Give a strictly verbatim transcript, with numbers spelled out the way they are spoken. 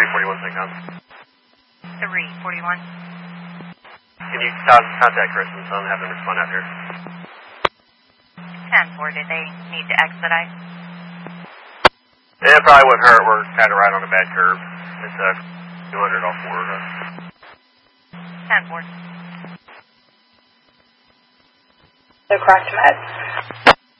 three forty-one, St. three forty-one. Can you contact Chris and Son, have them respond out here? ten four, did they need to expedite? Yeah, it probably wouldn't hurt. We're kind of right on a bad curve. It's uh, two hundred off four. ten four. The correct med.